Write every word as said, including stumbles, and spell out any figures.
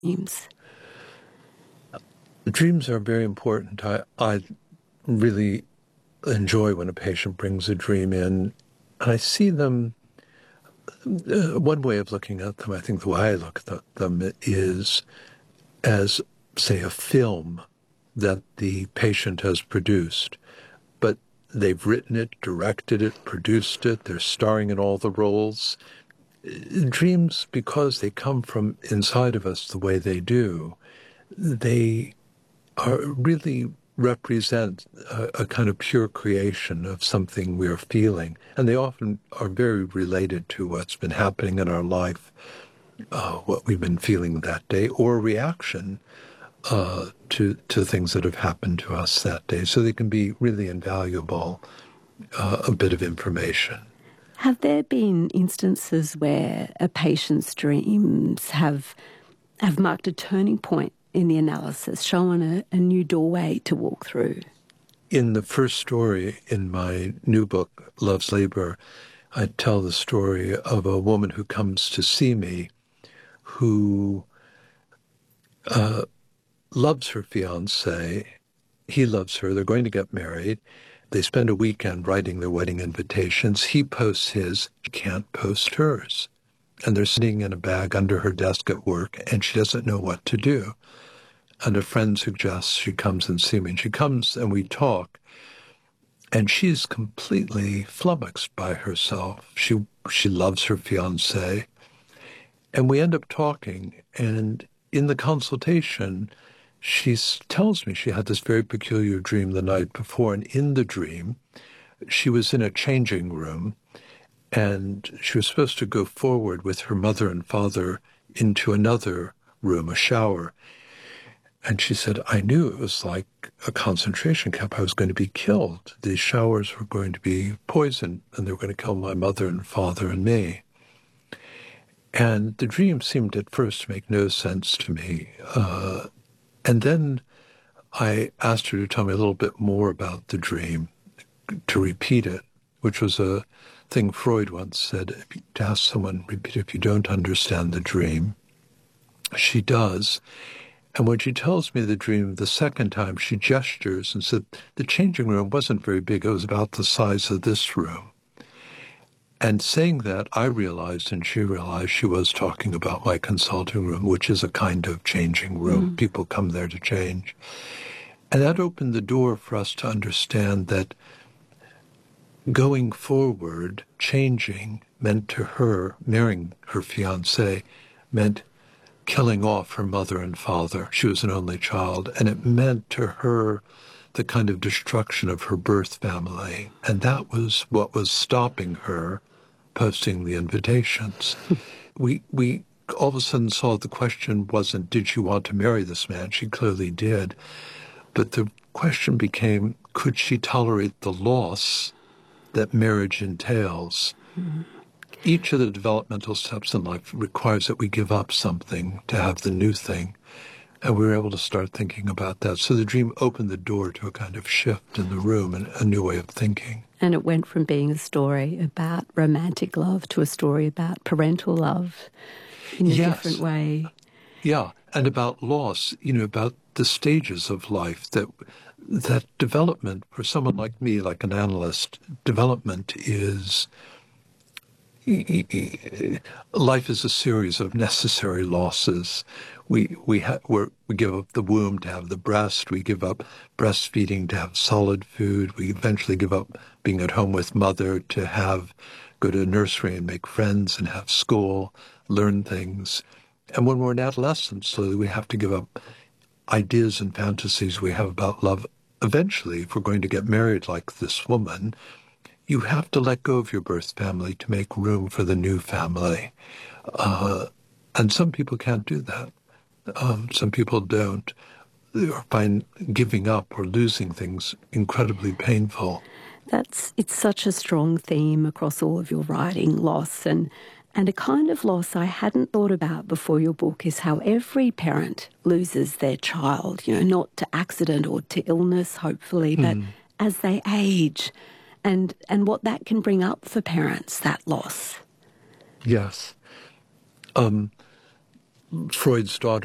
dreams? Dreams are very important. I, I really enjoy when a patient brings a dream in, and I see them. Uh, one way of looking at them, I think the way I look at them is as, say, a film that the patient has produced. But they've written it, directed it, produced it, they're starring in all the roles. Dreams, because they come from inside of us the way they do, they are really represent a, a kind of pure creation of something we are feeling. And they often are very related to what's been happening in our life, uh, what we've been feeling that day, or a reaction uh, to, to things that have happened to us that day. So they can be really invaluable, uh, a bit of information. Have there been instances where a patient's dreams have have marked a turning point in the analysis, shown a, a new doorway to walk through? In the first story in my new book, Love's Labor, I tell the story of a woman who comes to see me who uh, loves her fiancé. He loves her. They're going to get married. They spend a weekend writing their wedding invitations. He posts his. She can't post hers. And they're sitting in a bag under her desk at work, and she doesn't know what to do. And a friend suggests she comes and see me. And she comes and we talk. And she's completely flummoxed by herself. She she loves her fiancé. And we end up talking. And in the consultation, she tells me she had this very peculiar dream the night before. And in the dream, she was in a changing room. And she was supposed to go forward with her mother and father into another room, a shower. And she said, I knew it was like a concentration camp. I was going to be killed. These showers were going to be poisoned, and they were going to kill my mother and father and me. And the dream seemed at first to make no sense to me. Uh, and then I asked her to tell me a little bit more about the dream, to repeat it, which was a thing Freud once said, if you, to ask someone, repeat if you don't understand the dream. She does. And when she tells me the dream the second time, she gestures and said, the changing room wasn't very big. It was about the size of this room. And saying that, I realized, and she realized, she was talking about my consulting room, which is a kind of changing room. Mm. People come there to change. And that opened the door for us to understand that going forward, changing, meant to her, marrying her fiancé, meant killing off her mother and father. She was an only child, and it meant to her the kind of destruction of her birth family. And that was what was stopping her posting the invitations. we we all of a sudden saw the question wasn't, did she want to marry this man? She clearly did. But the question became, could she tolerate the loss that marriage entails? Mm-hmm. Each of the developmental steps in life requires that we give up something to have the new thing. And we were able to start thinking about that. So the dream opened the door to a kind of shift in the room and a new way of thinking. And it went from being a story about romantic love to a story about parental love in a yes. different way. Yeah, and about loss, you know, about the stages of life, that that development, for someone like me, like an analyst, development is... Life is a series of necessary losses. We we ha- we're, we give up the womb to have the breast. We give up breastfeeding to have solid food. We eventually give up being at home with mother to have go to a nursery and make friends and have school, learn things. And when we're an adolescent, slowly we have to give up ideas and fantasies we have about love. Eventually, if we're going to get married like this woman, you have to let go of your birth family to make room for the new family. Uh, and some people can't do that. Um, some people don't, or find giving up or losing things incredibly painful. That's it's such a strong theme across all of your writing, loss, and and a kind of loss I hadn't thought about before your book is how every parent loses their child, you know, not to accident or to illness, hopefully, but mm. as they age. And and what that can bring up for parents, that loss. Yes. Um, Freud's daughter